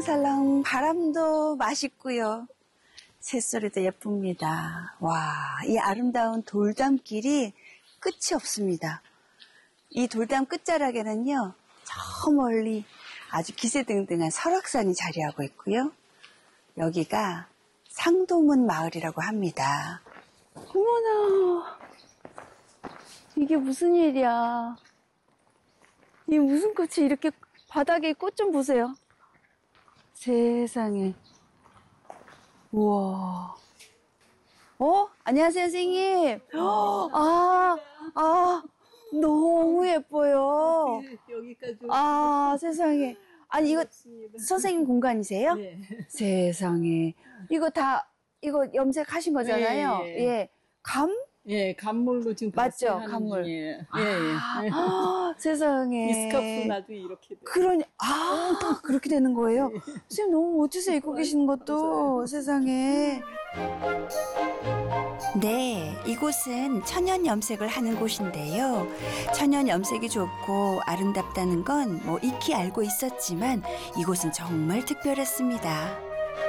살랑살랑 바람도 맛있고요. 새소리도 예쁩니다. 와, 이 아름다운 돌담길이 끝이 없습니다. 이 돌담 끝자락에는요, 저 멀리 아주 기세등등한 설악산이 자리하고 있고요. 여기가 상도문 마을이라고 합니다. 어머나, 이게 무슨 일이야. 이 무슨 꽃이 이렇게 바닥에 꽃 좀 보세요. 세상에. 우와. 안녕하세요, 선생님. 너무 예뻐요. 여기까지. 세상에. 아니, 이거 선생님 공간이세요? 네. 세상에. 이거 염색하신 거잖아요. 네. 예. 예, 간물로 지금 맞죠, 간물. 예. 세상에. 미스카프 나중에 이렇게 돼. 그렇게 되는 거예요? 선생님 너무 멋지세요, 입고 계시는 것도. 세상에. 네, 이곳은 천연 염색을 하는 곳인데요. 천연 염색이 좋고 아름답다는 건 익히 알고 있었지만 이곳은 정말 특별했습니다.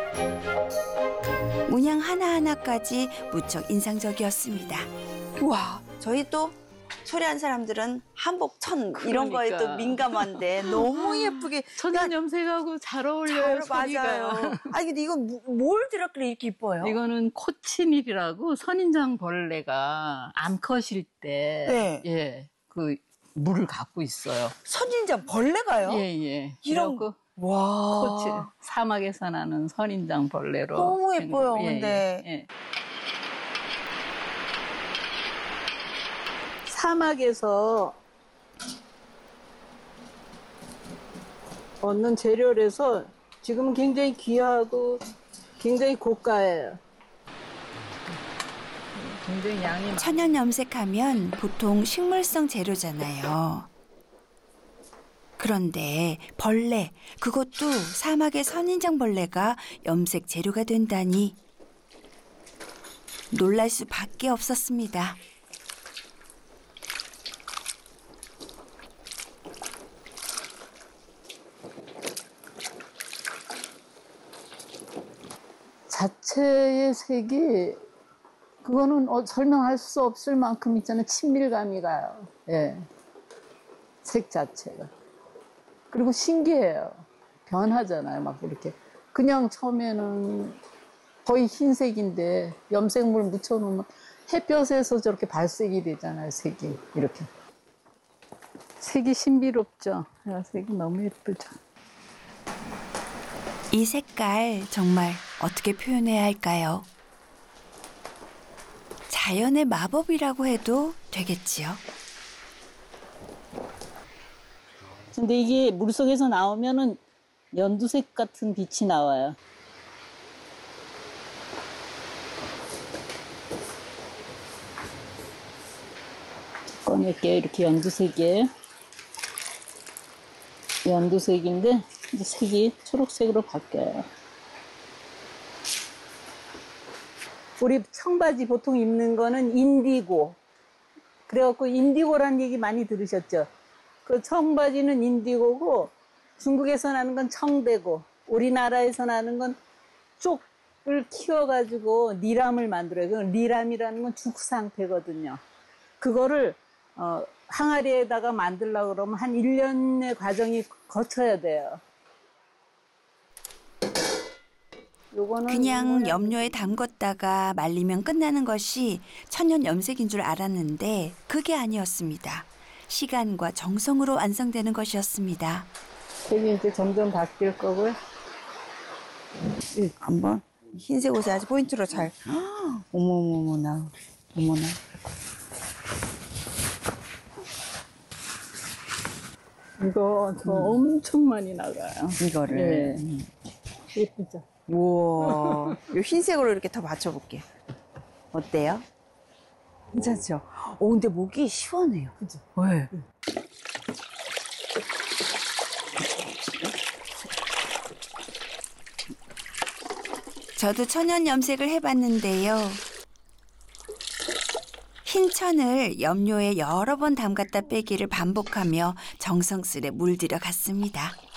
문양 하나하나까지 무척 인상적이었습니다. 우와, 저희 또 초래한 사람들은 한복 천 이런 거에 또 민감한데 너무 예쁘게 천연 염색하고 잘 어울려요. 맞아요. 근데 이건 뭘 들었길래 이렇게 이뻐요? 이거는 코치닐이라고 선인장 벌레가 암컷일 때 네. 그 물을 갖고 있어요. 선인장 벌레가요? 예. 이런 거. 와. 코치 사막에서 나는 선인장 벌레로. 너무 예뻐요. 근데 예. 사막에서 얻는 재료라서 지금은 굉장히 귀하고 굉장히 고가예요. 굉장히 양이 많아요. 천연 염색하면 보통 식물성 재료잖아요. 그런데 벌레, 그것도 사막의 선인장 벌레가 염색 재료가 된다니 놀랄 수밖에 없었습니다. 자체의 색이 그거는 설명할 수 없을 만큼 있잖아요. 친밀감이 가요. 예. 색 자체가. 그리고 신기해요. 변하잖아요. 막 이렇게. 그냥 처음에는 거의 흰색인데 염색물 묻혀놓으면 햇볕에서 저렇게 발색이 되잖아요. 색이. 이렇게. 색이 신비롭죠. 색이 너무 예쁘죠. 이 색깔 정말 어떻게 표현해야 할까요? 자연의 마법이라고 해도 되겠지요. 근데 이게 물속에서 나오면은 연두색 같은 빛이 나와요. 꺼낼게요. 이렇게 연두색이에요. 연두색인데 이제 색이 초록색으로 바뀌어요. 우리 청바지 보통 입는 거는 인디고. 그래갖고 인디고라는 얘기 많이 들으셨죠? 그 청바지는 인디고고 중국에서 나는 건 청대고 우리나라에서 나는 건 쪽을 키워가지고 니람을 만들어요. 그 니람이라는 건 죽 상태거든요. 그거를 항아리에다가 만들려고 그러면 한 1년의 과정이 거쳐야 돼요. 그냥 염료에 담궜다가 말리면 끝나는 것이 천연 염색인 줄 알았는데 그게 아니었습니다. 시간과 정성으로 완성되는 것이었습니다. 색이 이제 점점 바뀔 거고요. 한번 흰색 옷에 아주 포인트로 잘. 어머나. 이거 저 엄청 많이 나가요. 이거를. 예쁘죠? 우와. 요 흰색으로 이렇게 더 맞춰볼게요. 어때요? 괜찮죠? 근데 목이 시원해요. 그죠? 네. 저도 천연 염색을 해봤는데요. 흰 천을 염료에 여러 번 담갔다 빼기를 반복하며 정성스레 물들여 갔습니다.